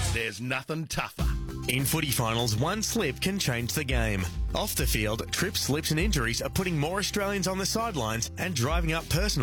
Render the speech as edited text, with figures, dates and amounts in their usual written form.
There's nothing tougher. In footy finals, one slip can change the game. Off the field, trips, slips and injuries are putting more Australians on the sidelines and driving up personal